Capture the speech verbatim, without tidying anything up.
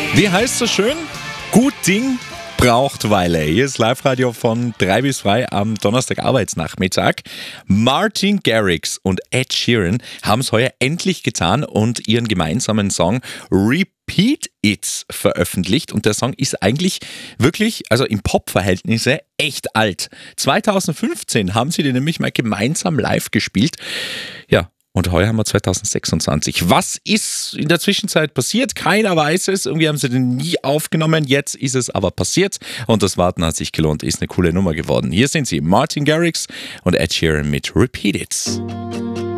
Wie heißt so schön? Gut Ding braucht Weile. Hier ist Live-Radio von drei bis zwei am Donnerstag Arbeitsnachmittag. Martin Garrix und Ed Sheeran haben es heuer endlich getan und ihren gemeinsamen Song Repeat It veröffentlicht. Und der Song ist eigentlich wirklich, also im Pop-Verhältnisse, echt alt. zweitausendfünfzehn haben sie den nämlich mal gemeinsam live gespielt. Ja. Und heuer haben wir zweitausendsechsundzwanzig. Was ist in der Zwischenzeit passiert? Keiner weiß es. Irgendwie haben sie den nie aufgenommen. Jetzt ist es aber passiert. Und das Warten hat sich gelohnt. Ist eine coole Nummer geworden. Hier sind sie, Martin Garrix und Ed Sheeran mit Repeat It.